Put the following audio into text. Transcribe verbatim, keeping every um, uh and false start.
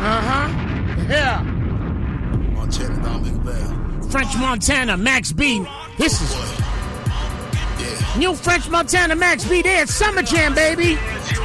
Uh-huh. Yeah. Montana, Dominic Bell. French Montana, Max B. This is Yeah. new French Montana, Max B. There at Summer Jam, baby.